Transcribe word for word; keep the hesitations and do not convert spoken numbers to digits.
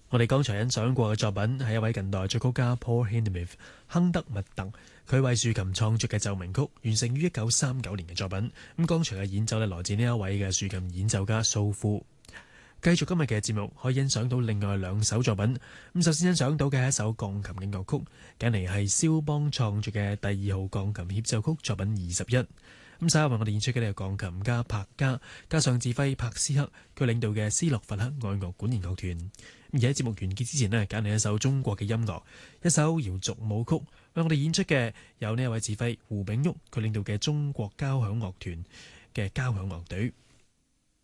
我哋剛才欣賞過嘅作品係一位近代作曲家 Paul Hindemith 亨德密特，佢為豎琴創作嘅奏鳴曲，完成於一九三九年嘅作品。咁剛才嘅演奏咧，來自呢一位嘅豎琴演奏家蘇夫。繼續今日嘅節目，可以欣賞到另外兩首作品。咁首先欣賞到嘅係一首鋼琴嘅樂曲，揀嚟係肖邦創作嘅第二號鋼琴協奏曲作品二十一。咁稍後為我哋演出嘅呢個鋼琴家柏加，加上指揮柏斯克，佢領導嘅斯洛伐克愛樂管弦樂團。而喺節目完結之前呢，揀嚟一首中國嘅音樂，一首瑤族舞曲，為我哋演出嘅有呢一位指揮胡炳旭，佢領導嘅中國交響樂團嘅交響樂隊。